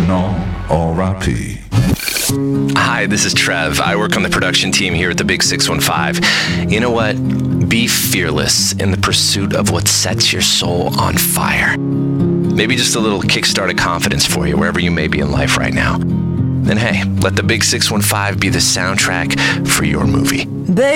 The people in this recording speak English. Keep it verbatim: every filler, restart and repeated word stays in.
know, R I P. Hi, this is Trev. I work on the production team here at the Big six one five. You know what? Be fearless in the pursuit of what sets your soul on fire. Maybe just a little kickstart of confidence for you wherever you may be in life right now. And hey, let the Big six one five be the soundtrack for your movie. They